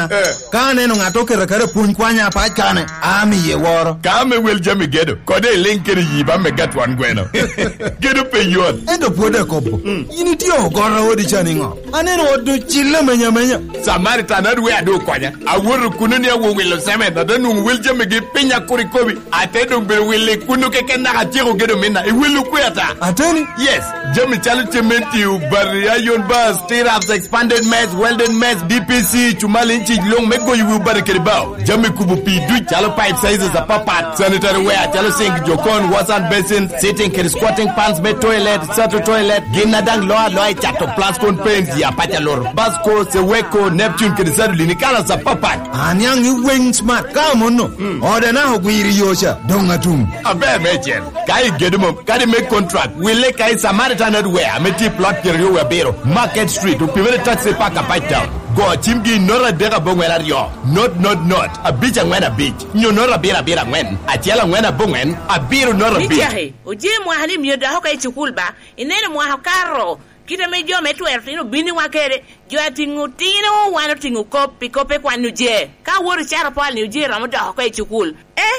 Kane no ngato kere puny kwanya pa kane. Ami ye woro. Kame will jami gedo. Kode linkere yiba me gat wan gweno. Gedo pe yon. Endo pode kopo. Ini tio gora odi chaningo. Aneno odu chile menya. Samaritan adwe ado kwanya. Awuru kunu ni awo wilo seme. Dadanu will jami ge pinya kurikobi. Atedo be wile kunu keke na hatiro gedo mina. Iwilu kuyata. Ateni? Yes. Jami chalo chementi ubari ayon bus. Stirrups, expanded mess, welded mess, DPC, chumalinchi long mego you will bari keribao. Jami kubu pidu chalo pipe sizes a papat. Sanitary ware chalo sink jokon wash and basin sitting keri squatting pants be toilet sato toilet ginadang loa chato plascon paint ya pacha loro. Basco seweko Neptune keri sadu linikala sa papat. Anyang you wing smart come no. Ode na hogwiri yosha donga tum. Abe mechen. Kai gedumum kadi make contract. Wile kai Samaritan adware meti plot keri yo bero. Market Street upimele taxi park apart town. Go chimgi nora dega bongwela rio. Not. A beach and when a beach. You nora bira when. A tiela when a bongwen. A beer nora beach. Mijahe, ujie mwahali myoda hoka ichukulba. Inene mwahakaro. Kita mejo metu erfino bini wakere. Joa tingu tino wano tingu kope kwa nuje. Ka wori chara pali ujie ramuda hoka ichukul.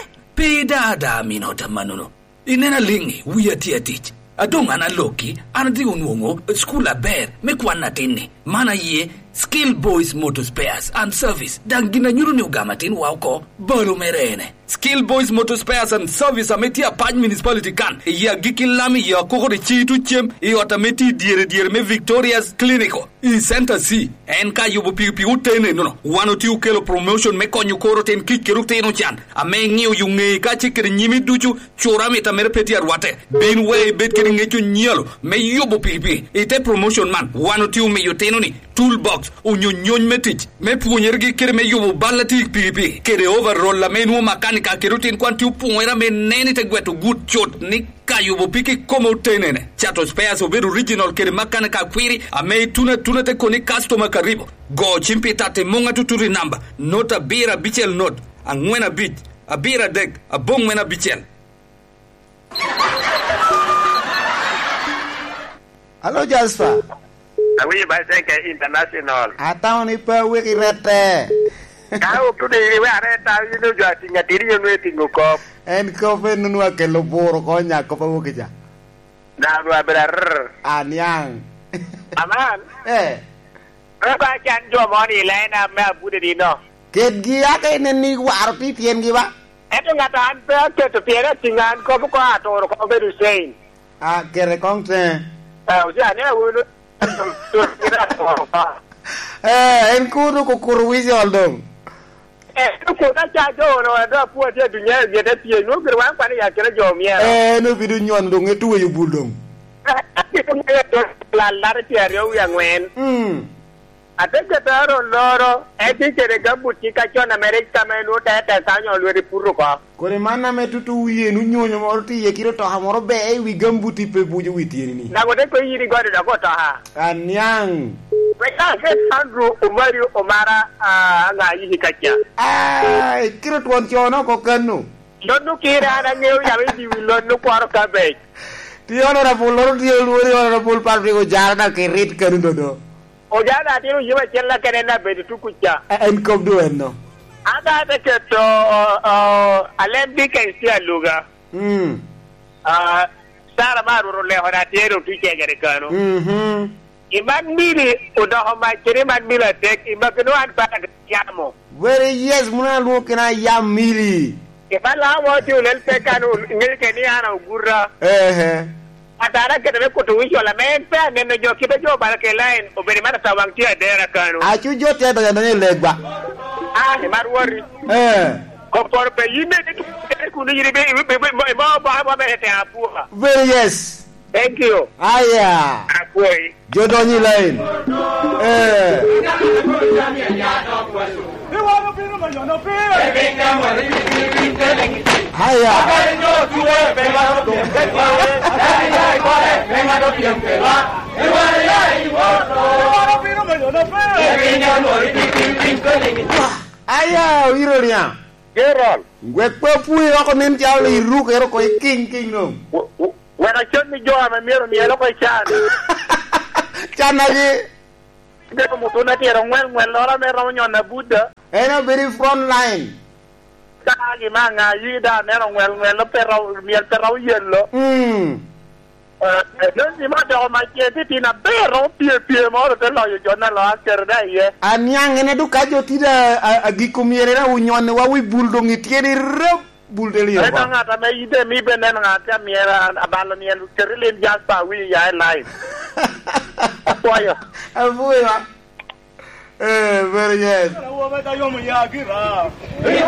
Pidada minota manuno. Inena lingi uya tia tich. Adong ana loki, anadi unwongo, school aber, mekwana tini. Mana ye, Skill Boys Motor Spares and Service. Dangina nyuru ni ugamatin wauko, bolo merene. Skill Boys Motor Spares and Service ametia Paj Municipality kan. Ya giki lami ya koko de chitu chem, otameti diere me Victoria's Clinico. I Center C. Enka yubo pipi utene no. 102 kilo promotion me konyu koro ten kikirukte no chan. Ame ngiu yunge ka chikiri nyimi duchu, chora meta merpeti arwate. Benway bet kiri ngechu nyalo, me yubo pipi. Ite promotion man, 102 me yoteno ni. Toolbox, unyon metich. Me punyergi kiri me yubo balati pipi. Kere overall la menu makanika kirutin kwanti upuera me neni te gwetu good shot ni kayubo piki koma utenene. Chato spares oberu original kere makanika kwiri ame tuna te koni customer karibo. Go chimpita te monga tuturi namba. Nota bira bichel not. Angwena bich. A bira dek. A bongwena bichel. Hello Jasper. Awi ba seke international. Atau ni pa wiki rete. Kau tu de we areta inu jwa tinga tiri yu tingu kop. En kofe nunua ke loboro konya kopa wukija. Na nua berar. Anyang. Aman. Apa kan jo moni lain na me bude di no. Ket gia ke neni warti tien gi ba. Eto ngataan pe ke to tiera tingan ko ko ator ko beru sein. Kere kongse. Usia ne ulu. En kudu ko kurwisi oldong. Ko ta cha jo no da pu te dunya ye de tie no gerwan pa ya kere jo mia. No bidu nyon dong etu yu buldong. La tie rio ya ngwen. Ateke taro loro eti kere gambuti ka chona America me no ta sanyo lweri puru ko. Kore mana metutu wiye nu nyonyo morti ye kiro to hamoro be wi gambuti pe buju witieni ni. Na gode ko yiri gode da ko to ha. Anyang. Weka ke Sandro Omara nga yi kacha. Kiro tuon chono ko kanu. Lonu kira na ngeu ya wi lonu kwaro ka be. Ti honorable loro ti lori honorable party ko jarna ke rit kanu dodo. Ojana tiru yiwa chella kenena be tukucha. En kopdo enno. Ada de ke to alembi ke sia luga. Sara maru le hora tiru tuche gere kanu. Iman mili udah ma kiri man mila tek imakno an pa yamo. Very yes muna lu kena yam mili. Iman la mo ti ulel pe kanu ngel ke ni ana gurra. Atara ke de ko to wisho la men pe ne jo kibe jo ba ke line o beri mara tawang ti adera kanu. Achu jo te ba ne legba. Mar wori. Ko por pe yime ku ni ribe ba be te apu. Very yes. Thank you. Aya. Akoi. Jodonyi lain. Aya. Aya, wironya. Gerol. Ngwekpe puyi wako nin chawle iruke ero ko king no. Wena choni jo ama mielo ko chan. Chan lagi. Deko mutuna tira ngwen lora me rawnyo na buda. Ena very front line. Kagi manga yida nero ngwen lo perraw yello. Non si ma do ma chiedi tina bero pie mo te lo yo na lo akerda ye. Anyang ene du kajo tida agikumiere na unyone wa wi buldong itieri rep buldeli yo. Ena ngata me ide mi benen ngata miera abalo ni lu kerilin jaspa wi ya live. Apoyo. Very yes.